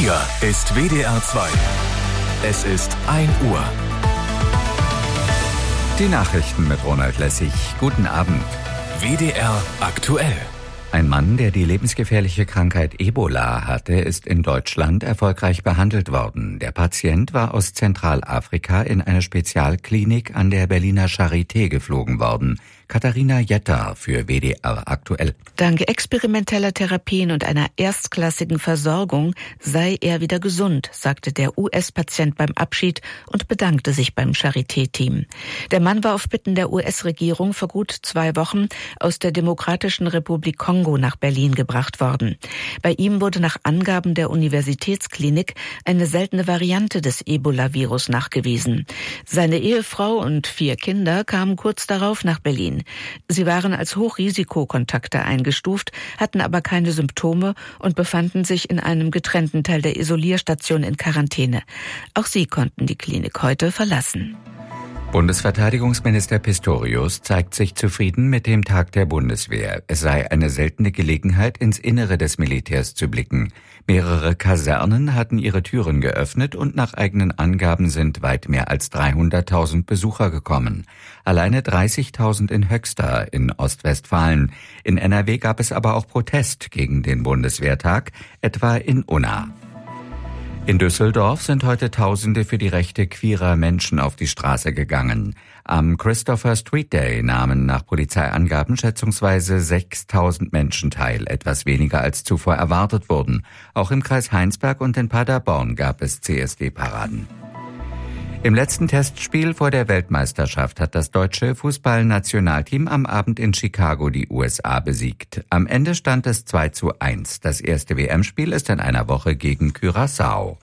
Hier ist WDR 2. Es ist 1 Uhr. Die Nachrichten mit Ronald Lessig. Guten Abend. WDR aktuell. Ein Mann, der die lebensgefährliche Krankheit Ebola hatte, ist in Deutschland erfolgreich behandelt worden. Der Patient war aus Zentralafrika in eine Spezialklinik an der Berliner Charité geflogen worden. Katharina Jetter für WDR aktuell. Dank experimenteller Therapien und einer erstklassigen Versorgung sei er wieder gesund, sagte der US-Patient beim Abschied und bedankte sich beim Charité-Team. Der Mann war auf Bitten der US-Regierung vor gut 2 Wochen aus der Demokratischen Republik Kongo nach Berlin gebracht worden. Bei ihm wurde nach Angaben der Universitätsklinik eine seltene Variante des Ebola-Virus nachgewiesen. Seine Ehefrau und 4 Kinder kamen kurz darauf nach Berlin. Sie waren als Hochrisikokontakte eingestuft, hatten aber keine Symptome und befanden sich in einem getrennten Teil der Isolierstation in Quarantäne. Auch sie konnten die Klinik heute verlassen. Bundesverteidigungsminister Pistorius zeigt sich zufrieden mit dem Tag der Bundeswehr. Es sei eine seltene Gelegenheit, ins Innere des Militärs zu blicken. Mehrere Kasernen hatten ihre Türen geöffnet und nach eigenen Angaben sind weit mehr als 300.000 Besucher gekommen. Alleine 30.000 in Höxter in Ostwestfalen. In NRW gab es aber auch Protest gegen den Bundeswehrtag, etwa in Unna. In Düsseldorf sind heute Tausende für die Rechte queerer Menschen auf die Straße gegangen. Am Christopher Street Day nahmen nach Polizeiangaben schätzungsweise 6.000 Menschen teil, etwas weniger als zuvor erwartet wurden. Auch im Kreis Heinsberg und in Paderborn gab es CSD-Paraden. Im letzten Testspiel vor der Weltmeisterschaft hat das deutsche Fußballnationalteam am Abend in Chicago die USA besiegt. Am Ende stand es 2:1. Das erste WM-Spiel ist in einer Woche gegen Curaçao.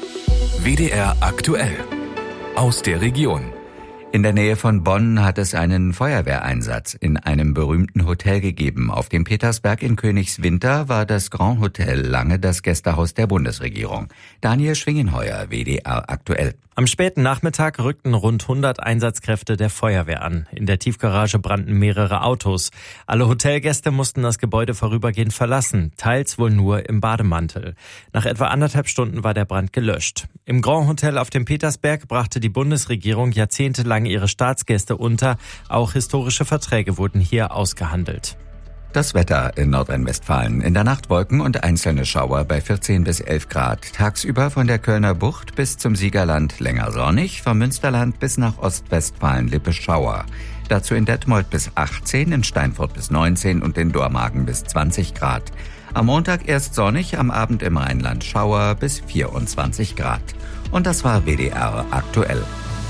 WDR aktuell. Aus der Region. In der Nähe von Bonn hat es einen Feuerwehreinsatz in einem berühmten Hotel gegeben. Auf dem Petersberg in Königswinter war das Grand Hotel lange das Gästehaus der Bundesregierung. Daniel Schwingenheuer, WDR aktuell. Am späten Nachmittag rückten rund 100 Einsatzkräfte der Feuerwehr an. In der Tiefgarage brannten mehrere Autos. Alle Hotelgäste mussten das Gebäude vorübergehend verlassen, teils wohl nur im Bademantel. Nach etwa 1,5 Stunden war der Brand gelöscht. Im Grand Hotel auf dem Petersberg brachte die Bundesregierung jahrzehntelang ihre Staatsgäste unter. Auch historische Verträge wurden hier ausgehandelt. Das Wetter in Nordrhein-Westfalen. In der Nacht Wolken und einzelne Schauer bei 14 bis 11 Grad. Tagsüber von der Kölner Bucht bis zum Siegerland länger sonnig, vom Münsterland bis nach Ostwestfalen-Lippe Schauer. Dazu in Detmold bis 18, in Steinfurt bis 19 und in Dormagen bis 20 Grad. Am Montag erst sonnig, am Abend im Rheinland Schauer bis 24 Grad. Und das war WDR aktuell.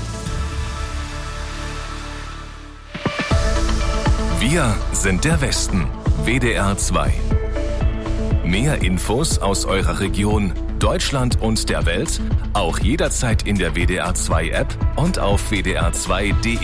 Wir sind der Westen. WDR 2. Mehr Infos aus eurer Region, Deutschland und der Welt, auch jederzeit in der WDR 2 App und auf wdr2.de.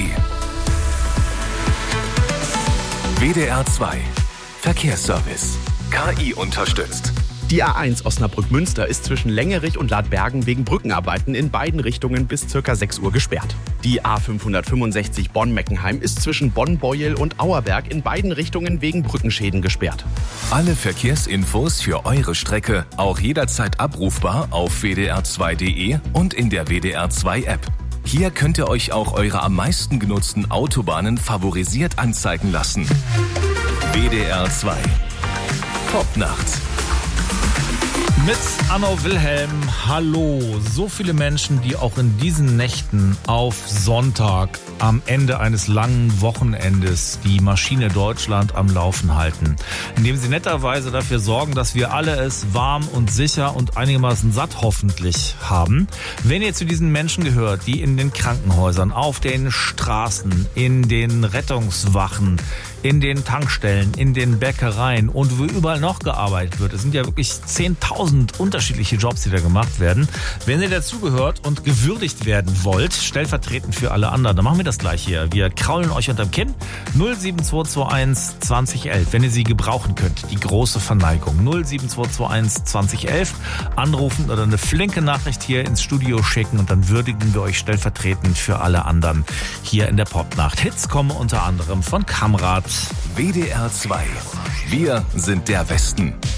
WDR 2. Verkehrsservice. KI unterstützt. Die A1 Osnabrück-Münster ist zwischen Längerich und Ladbergen wegen Brückenarbeiten in beiden Richtungen bis ca. 6 Uhr gesperrt. Die A565 Bonn-Meckenheim ist zwischen Bonn-Beuel und Auerberg in beiden Richtungen wegen Brückenschäden gesperrt. Alle Verkehrsinfos für eure Strecke auch jederzeit abrufbar auf wdr2.de und in der WDR 2 App. Hier könnt ihr euch auch eure am meisten genutzten Autobahnen favorisiert anzeigen lassen. WDR 2. Popnacht. Mit Anno Wilhelm, hallo. So viele Menschen, die auch in diesen Nächten auf Sonntag am Ende eines langen Wochenendes die Maschine Deutschland am Laufen halten. Indem sie netterweise dafür sorgen, dass wir alle es warm und sicher und einigermaßen satt hoffentlich haben. Wenn ihr zu diesen Menschen gehört, die in den Krankenhäusern, auf den Straßen, in den Rettungswachen, in den Tankstellen, in den Bäckereien und wo überall noch gearbeitet wird. Es sind ja wirklich 10.000 unterschiedliche Jobs, die da gemacht werden. Wenn ihr dazugehört und gewürdigt werden wollt, stellvertretend für alle anderen, dann machen wir das gleich hier. Wir kraulen euch unterm Kinn. 07221 2011, wenn ihr sie gebrauchen könnt. Die große Verneigung. 07221 2011. Anrufen oder eine flinke Nachricht hier ins Studio schicken und dann würdigen wir euch stellvertretend für alle anderen hier in der Popnacht. Hits kommen unter anderem von Kamrat. WDR 2. Wir sind der Westen.